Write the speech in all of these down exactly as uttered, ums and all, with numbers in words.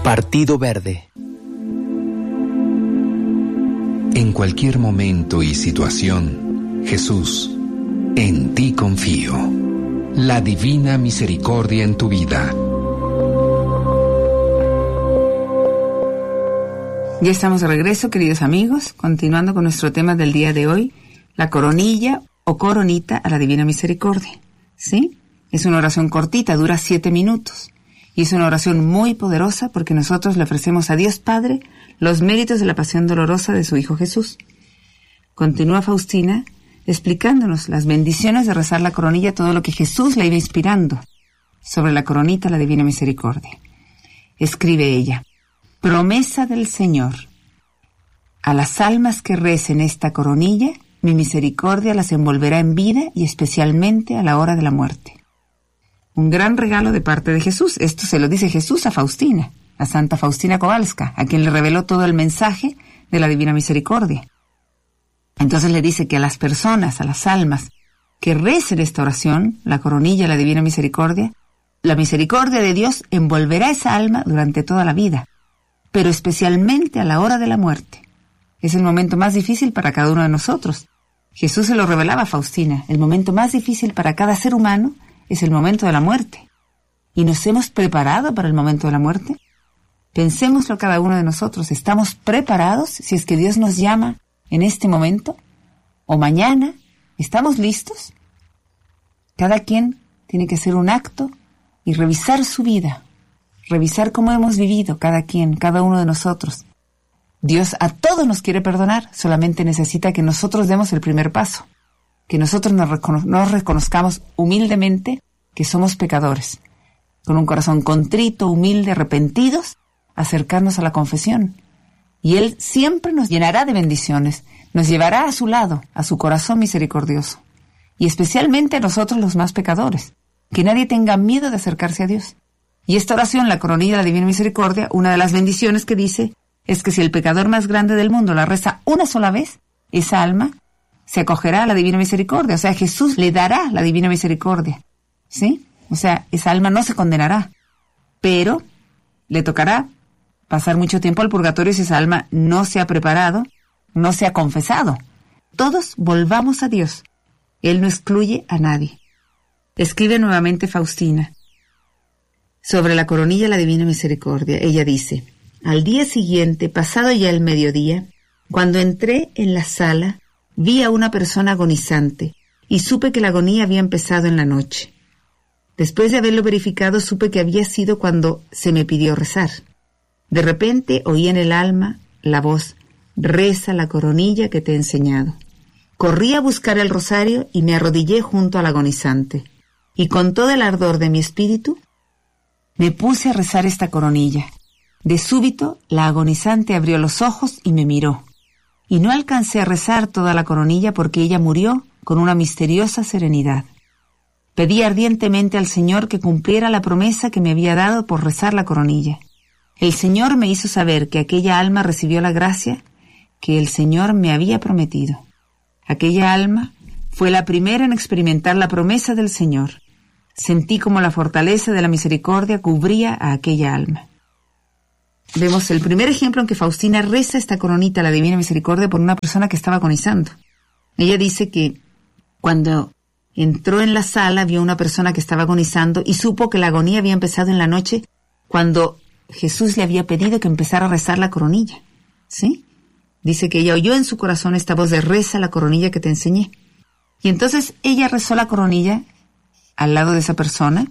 Partido Verde. En cualquier momento y situación, Jesús, en ti confío. La divina misericordia en tu vida. Ya estamos de regreso, queridos amigos, continuando con nuestro tema del día de hoy, la coronilla o coronita a la divina misericordia. ¿Sí? Es una oración cortita, dura siete minutos. Y es una oración muy poderosa porque nosotros le ofrecemos a Dios Padre los méritos de la pasión dolorosa de su Hijo Jesús. Continúa Faustina explicándonos las bendiciones de rezar la coronilla, todo lo que Jesús le iba inspirando sobre la coronita, la divina misericordia. Escribe ella: promesa del Señor. A las almas que recen esta coronilla, mi misericordia las envolverá en vida y especialmente a la hora de la muerte. Un gran regalo de parte de Jesús. Esto se lo dice Jesús a Faustina, a Santa Faustina Kowalska, a quien le reveló todo el mensaje de la divina misericordia. Entonces le dice que a las personas, a las almas que recen esta oración, la coronilla, la divina misericordia, la misericordia de Dios envolverá esa alma durante toda la vida, pero especialmente a la hora de la muerte. Es el momento más difícil para cada uno de nosotros. Jesús se lo revelaba a Faustina. El momento más difícil para cada ser humano es el momento de la muerte. ¿Y nos hemos preparado para el momento de la muerte? Pensémoslo cada uno de nosotros. ¿Estamos preparados si es que Dios nos llama en este momento? ¿O mañana? ¿Estamos listos? Cada quien tiene que hacer un acto y revisar su vida. Revisar cómo hemos vivido cada quien, cada uno de nosotros. Dios a todos nos quiere perdonar, solamente necesita que nosotros demos el primer paso. Que nosotros nos, recono- nos reconozcamos humildemente que somos pecadores. Con un corazón contrito, humilde, arrepentidos, acercarnos a la confesión. Y Él siempre nos llenará de bendiciones, nos llevará a su lado, a su corazón misericordioso. Y especialmente a nosotros los más pecadores. Que nadie tenga miedo de acercarse a Dios. Y esta oración, la coronilla de la Divina Misericordia, una de las bendiciones que dice es que si el pecador más grande del mundo la reza una sola vez, esa alma se acogerá a la Divina Misericordia. O sea, Jesús le dará la Divina Misericordia. ¿Sí? O sea, esa alma no se condenará. Pero le tocará pasar mucho tiempo al purgatorio si esa alma no se ha preparado, no se ha confesado. Todos volvamos a Dios. Él no excluye a nadie. Escribe nuevamente Faustina sobre la coronilla de la Divina Misericordia. Ella dice: al día siguiente, pasado ya el mediodía, cuando entré en la sala, vi a una persona agonizante y supe que la agonía había empezado en la noche. Después de haberlo verificado, supe que había sido cuando se me pidió rezar. De repente oí en el alma la voz: reza la coronilla que te he enseñado. Corrí a buscar el rosario y me arrodillé junto al agonizante. Y con todo el ardor de mi espíritu, me puse a rezar esta coronilla. De súbito, la agonizante abrió los ojos y me miró. Y no alcancé a rezar toda la coronilla porque ella murió con una misteriosa serenidad. Pedí ardientemente al Señor que cumpliera la promesa que me había dado por rezar la coronilla. El Señor me hizo saber que aquella alma recibió la gracia que el Señor me había prometido. Aquella alma fue la primera en experimentar la promesa del Señor. Sentí como la fortaleza de la misericordia cubría a aquella alma. Vemos el primer ejemplo en que Faustina reza esta coronita, la Divina Misericordia, por una persona que estaba agonizando. Ella dice que cuando entró en la sala vio una persona que estaba agonizando y supo que la agonía había empezado en la noche cuando Jesús le había pedido que empezara a rezar la coronilla. ¿Sí? Dice que ella oyó en su corazón esta voz de reza la coronilla que te enseñé. Y entonces ella rezó la coronilla al lado de esa persona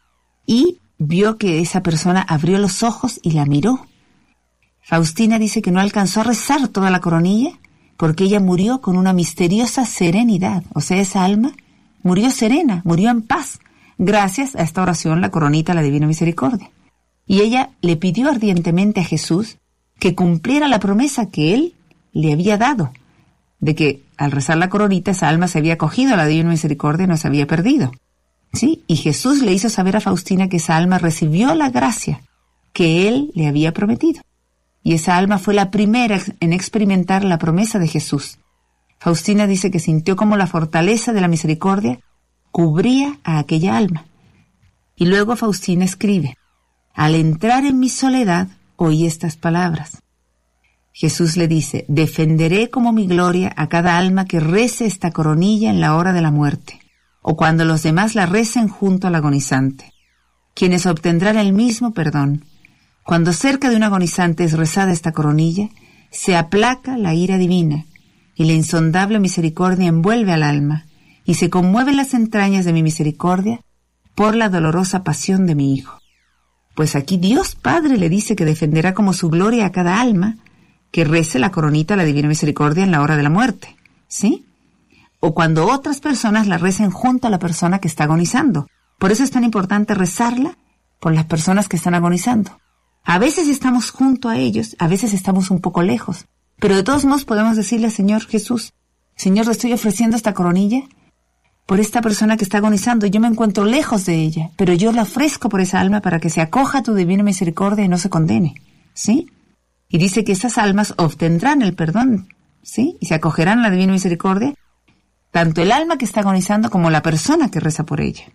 y vio que esa persona abrió los ojos y la miró. Faustina dice que no alcanzó a rezar toda la coronilla porque ella murió con una misteriosa serenidad. O sea, esa alma murió serena, murió en paz, gracias a esta oración, la coronita de la Divina Misericordia. Y ella le pidió ardientemente a Jesús que cumpliera la promesa que Él le había dado, de que al rezar la coronita esa alma se había acogido a la Divina Misericordia y no se había perdido. ¿Sí? Y Jesús le hizo saber a Faustina que esa alma recibió la gracia que Él le había prometido. Y esa alma fue la primera en experimentar la promesa de Jesús. Faustina dice que sintió como la fortaleza de la misericordia cubría a aquella alma. Y luego Faustina escribe: al entrar en mi soledad, oí estas palabras. Jesús le dice, defenderé como mi gloria a cada alma que rece esta coronilla en la hora de la muerte, o cuando los demás la recen junto al agonizante, quienes obtendrán el mismo perdón. Cuando cerca de un agonizante es rezada esta coronilla, se aplaca la ira divina, y la insondable misericordia envuelve al alma, y se conmueven las entrañas de mi misericordia por la dolorosa pasión de mi Hijo. Pues aquí Dios Padre le dice que defenderá como su gloria a cada alma que rece la coronita a la divina misericordia en la hora de la muerte, ¿sí? O cuando otras personas la recen junto a la persona que está agonizando. Por eso es tan importante rezarla por las personas que están agonizando. A veces estamos junto a ellos, a veces estamos un poco lejos, pero de todos modos podemos decirle al Señor Jesús, Señor, le estoy ofreciendo esta coronilla por esta persona que está agonizando. Yo me encuentro lejos de ella, pero yo la ofrezco por esa alma para que se acoja a tu divina misericordia y no se condene, ¿sí? Y dice que esas almas obtendrán el perdón, ¿sí? Y se acogerán a la divina misericordia, tanto el alma que está agonizando como la persona que reza por ella.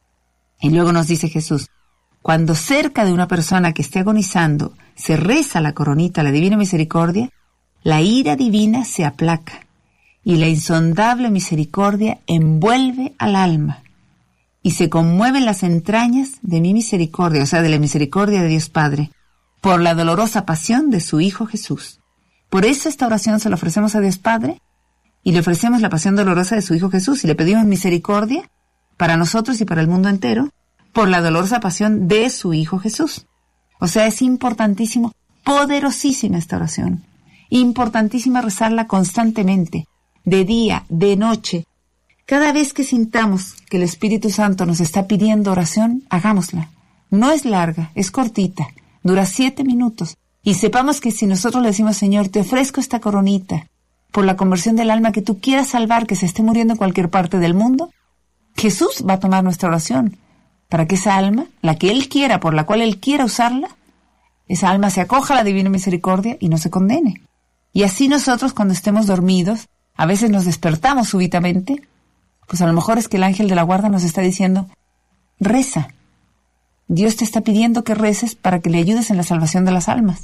Y luego nos dice Jesús, cuando cerca de una persona que esté agonizando se reza la coronita, la divina misericordia, la ira divina se aplaca y la insondable misericordia envuelve al alma y se conmueven las entrañas de mi misericordia, o sea, de la misericordia de Dios Padre, por la dolorosa pasión de su Hijo Jesús. Por eso esta oración se la ofrecemos a Dios Padre y le ofrecemos la pasión dolorosa de su Hijo Jesús y le pedimos misericordia para nosotros y para el mundo entero por la dolorosa pasión de su Hijo Jesús. O sea, es importantísimo, poderosísima esta oración, importantísima rezarla constantemente, de día, de noche. Cada vez que sintamos que el Espíritu Santo nos está pidiendo oración, hagámosla. No es larga, es cortita, dura siete minutos. Y sepamos que si nosotros le decimos, Señor, te ofrezco esta coronita por la conversión del alma que tú quieras salvar, que se esté muriendo en cualquier parte del mundo, Jesús va a tomar nuestra oración para que esa alma, la que Él quiera, por la cual Él quiera usarla, esa alma se acoja a la divina misericordia y no se condene. Y así nosotros, cuando estemos dormidos, a veces nos despertamos súbitamente, pues a lo mejor es que el ángel de la guarda nos está diciendo, reza. Dios te está pidiendo que reces para que le ayudes en la salvación de las almas.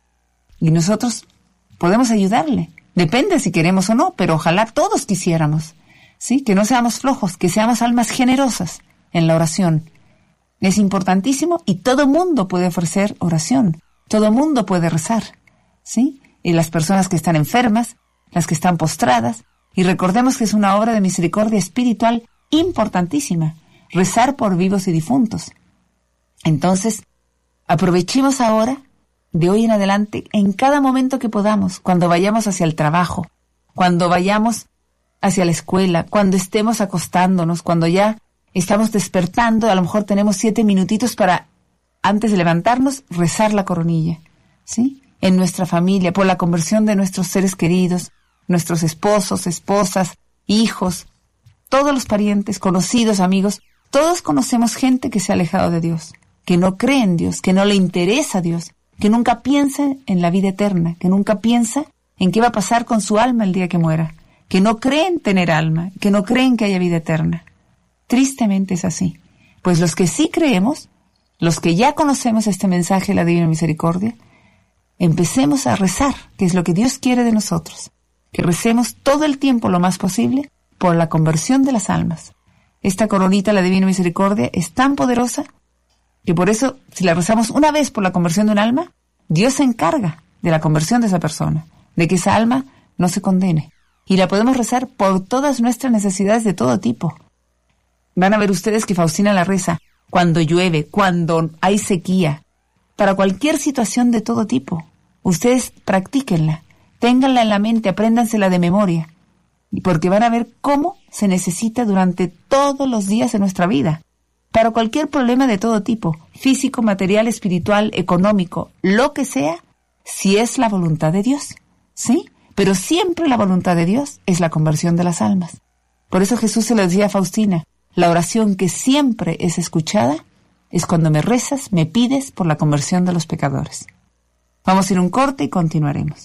Y nosotros podemos ayudarle. Depende si queremos o no, pero ojalá todos quisiéramos, ¿sí? Que no seamos flojos, que seamos almas generosas en la oración. Es importantísimo y todo mundo puede ofrecer oración. Todo mundo puede rezar, ¿sí? Y las personas que están enfermas, las que están postradas. Y recordemos que es una obra de misericordia espiritual importantísima, rezar por vivos y difuntos. Entonces, aprovechemos ahora, de hoy en adelante, en cada momento que podamos, cuando vayamos hacia el trabajo, cuando vayamos hacia la escuela, cuando estemos acostándonos, cuando ya estamos despertando, a lo mejor tenemos siete minutitos para, antes de levantarnos, rezar la coronilla, ¿sí? En nuestra familia, por la conversión de nuestros seres queridos, nuestros esposos, esposas, hijos, todos los parientes, conocidos, amigos, todos conocemos gente que se ha alejado de Dios, que no cree en Dios, que no le interesa a Dios, que nunca piensa en la vida eterna, que nunca piensa en qué va a pasar con su alma el día que muera, que no cree en tener alma, que no creen que haya vida eterna. Tristemente es así. Pues los que sí creemos, los que ya conocemos este mensaje de la Divina Misericordia, empecemos a rezar, que es lo que Dios quiere de nosotros, que recemos todo el tiempo lo más posible por la conversión de las almas. Esta coronita, la Divina Misericordia, es tan poderosa que por eso, si la rezamos una vez por la conversión de un alma, Dios se encarga de la conversión de esa persona, de que esa alma no se condene. Y la podemos rezar por todas nuestras necesidades de todo tipo. Van a ver ustedes que Faustina la reza cuando llueve, cuando hay sequía, para cualquier situación de todo tipo. Ustedes practíquenla, ténganla en la mente, apréndansela de memoria, porque van a ver cómo se necesita durante todos los días de nuestra vida, para cualquier problema de todo tipo, físico, material, espiritual, económico, lo que sea, si es la voluntad de Dios, ¿sí? Pero siempre la voluntad de Dios es la conversión de las almas. Por eso Jesús se lo decía a Faustina, la oración que siempre es escuchada es cuando me rezas, me pides por la conversión de los pecadores. Vamos a ir a un corte y continuaremos.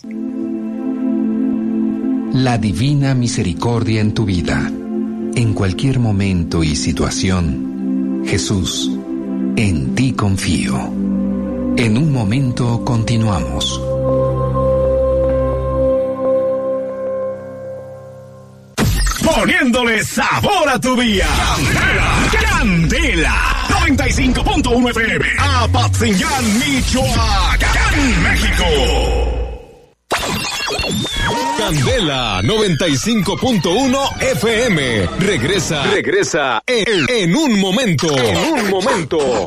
La Divina Misericordia en tu vida. En cualquier momento y situación, Jesús, en ti confío. En un momento continuamos. Poniéndole sabor a tu día. Candela, Candela, noventa y cinco punto uno F M, Apatzingán, Michoacán, México. Candela noventa y cinco punto uno F M. Regresa, regresa en, en un momento. En un momento.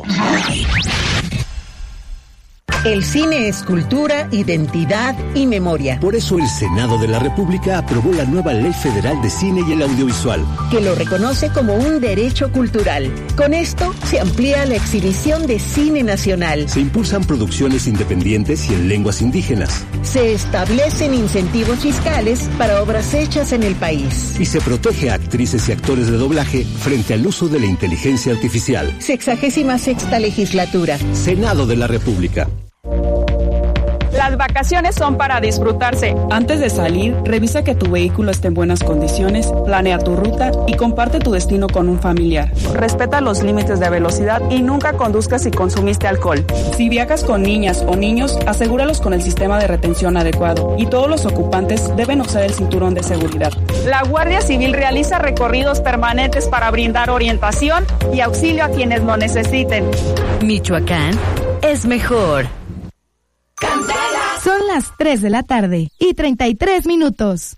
El cine es cultura, identidad y memoria. Por eso el Senado de la República aprobó la nueva Ley Federal de Cine y el Audiovisual, que lo reconoce como un derecho cultural. Con esto se amplía la exhibición de cine nacional. Se impulsan producciones independientes y en lenguas indígenas. Se establecen incentivos fiscales para obras hechas en el país. Y se protege a actrices y actores de doblaje frente al uso de la inteligencia artificial. Sexagésima sexta legislatura. Senado de la República. Las vacaciones son para disfrutarse. Antes de salir, revisa que tu vehículo esté en buenas condiciones, planea tu ruta y comparte tu destino con un familiar. Respeta los límites de velocidad y nunca conduzcas si consumiste alcohol. Si viajas con niñas o niños, asegúralos con el sistema de retención adecuado y todos los ocupantes deben usar el cinturón de seguridad. La Guardia Civil realiza recorridos permanentes para brindar orientación y auxilio a quienes lo necesiten. Michoacán es mejor. Candela. Son las tres de la tarde y treinta y tres minutos.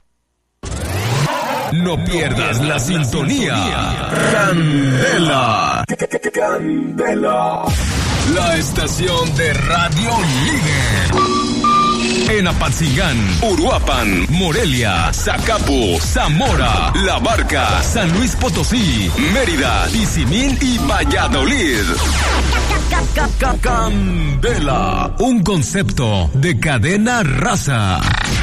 No pierdas la sintonía. Candela. Candela. La estación de radio líder. En Apatzingán, Uruapan, Morelia, Zacapu, Zamora, La Barca, San Luis Potosí, Mérida, Tizimín y Valladolid. Candela, un concepto de Cadena Raza.